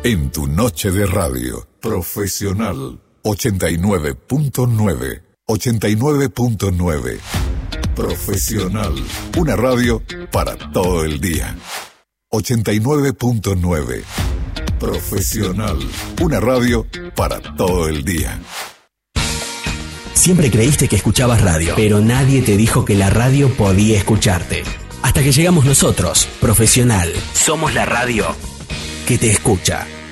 En tu noche de radio, Profesional 89.9. 89.9. Profesional, una radio para todo el día. 89.9. Profesional, una radio para todo el día. Siempre creíste que escuchabas radio, pero nadie te dijo que la radio podía escucharte. Hasta que llegamos nosotros, Profesional. Somos la radio que te escucha.